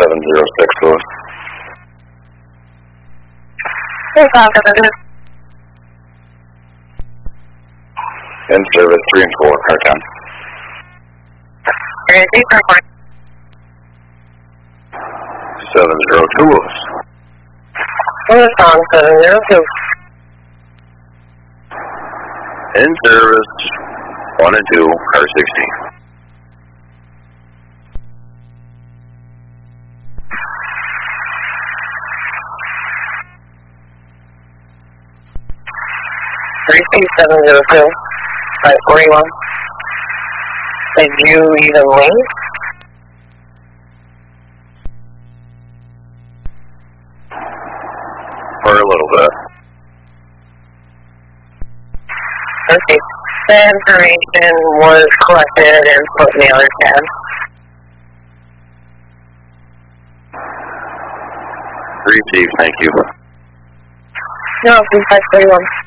706 Lewis. Hey, Falcon, In service 3 and 4, car 10. Grand Car 702 Lewis. Lewis on 702. In service 1 and 2, car 16. Receive 702. 541. Did you even leave? For a little bit. Okay. The information was collected and put in the other tab. Received, thank you. No, from 541.